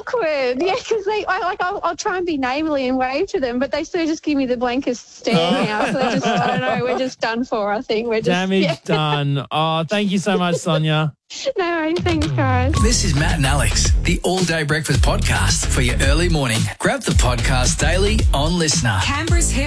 awkward. Yeah, because I'll try and be neighbourly and wave to them, but they sort of just give me the blankest stare now. So they just, I don't know, we're just done for, I think. We're just Damage done. Oh, thank you so much, Sonia. No worries. Thanks, guys. This is Matt and Alex, the All Day Breakfast podcast for your early morning. Grab the podcast daily on Listener. Canberra's hit